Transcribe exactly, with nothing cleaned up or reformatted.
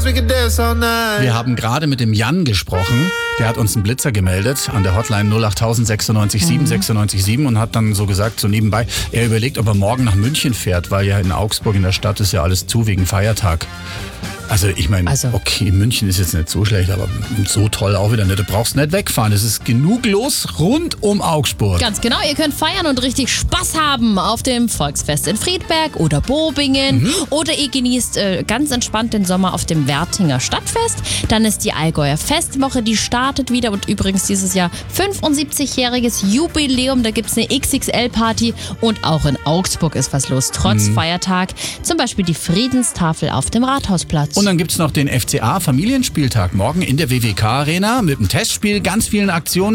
Wir haben gerade mit dem Jan gesprochen. Der hat uns einen Blitzer gemeldet an der Hotline null acht sechsundneunzig sieben sechsundneunzig sieben und hat dann so gesagt, so nebenbei, er überlegt, ob er morgen nach München fährt, weil ja in Augsburg in der Stadt ist ja alles zu wegen Feiertag. Also ich meine, Also. okay, München ist jetzt nicht so schlecht, aber so toll auch wieder nicht. Du brauchst nicht wegfahren. Es ist genug los rund um Augsburg. Ganz genau, ihr könnt feiern und richtig Spaß haben auf dem Volksfest in Friedberg oder Bobingen. Mhm. Oder ihr genießt äh, ganz entspannt den Sommer auf dem Wertinger Stadtfest. Dann ist die Allgäuer Festwoche, die startet wieder. Und übrigens dieses Jahr fünfundsiebzigjähriges Jubiläum. Da gibt es eine X X L-Party. Und auch in Augsburg ist was los, trotz Mhm. Feiertag. Zum Beispiel die Friedenstafel auf dem Rathausplatz. Und dann gibt's noch den F C A Familienspieltag morgen in der W W K Arena mit einem Testspiel, ganz vielen Aktionen.